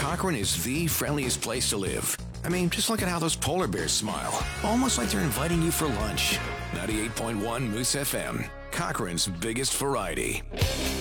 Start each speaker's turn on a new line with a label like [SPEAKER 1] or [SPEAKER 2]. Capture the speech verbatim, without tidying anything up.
[SPEAKER 1] Cochrane is the friendliest place to live. I mean, just look at how those polar bears smile. Almost like they're inviting you for lunch. ninety-eight point one Moose F M, Cochrane's biggest variety.